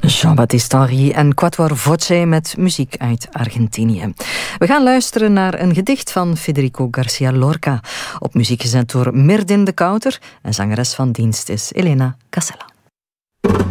Jean-Baptiste Henry en Quatuor Voce met muziek uit Argentinië. We gaan luisteren naar een gedicht van Federico Garcia Lorca. Op muziek gezet door Mirdin de Kouter en zangeres van dienst is Elena Casella.